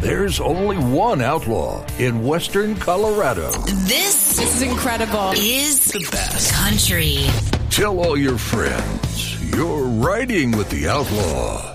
there's only one outlaw in Western Colorado. This is incredible. Is the best country. Tell all your friends you're riding with the outlaw.